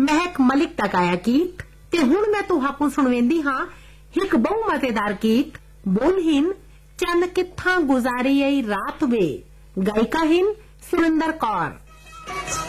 महक मलिक दा गाया गीत ते हुण मैं तुहाकू सुणवेंदी हां एक बहु मजेदार गीत बोलहीन चंद कित्थां गुजारी आई रात वे गायिका हिन सुरिंदर कौर।